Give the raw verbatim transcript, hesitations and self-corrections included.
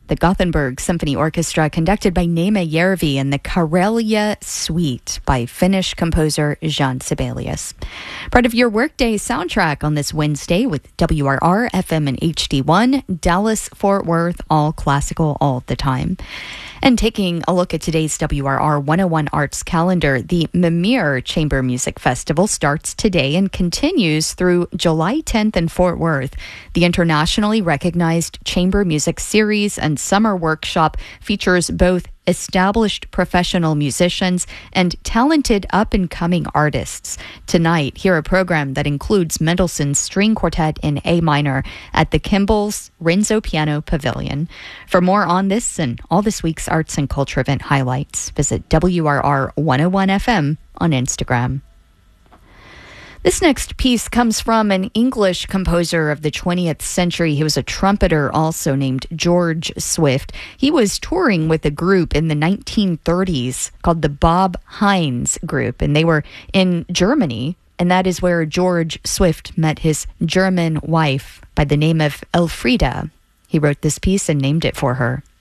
The Gothenburg Symphony Orchestra, conducted by Neeme Järvi, and the Karelia Suite by Finnish composer Jean Sibelius. Part of your workday soundtrack on this Wednesday with W R R, F M and H D one, Dallas, Fort Worth, all classical all the time. And taking a look at today's W R R one oh one Arts calendar, the Mimir Chamber Music Festival starts today and continues through July tenth in Fort Worth. The internationally recognized chamber music series and summer workshop features both established professional musicians and talented up-and-coming artists. Tonight, hear a program that includes Mendelssohn's String Quartet in A minor at the Kimball's Renzo Piano Pavilion. For more on this and all this week's arts and culture event highlights, visit W R R one oh one F M on Instagram. This next piece comes from an English composer of the twentieth century. He was a trumpeter also named George Swift. He was touring with a group in the nineteen thirties called the Bob Hines Group, and they were in Germany, and that is where George Swift met his German wife by the name of Elfriede. He wrote this piece and named it for her.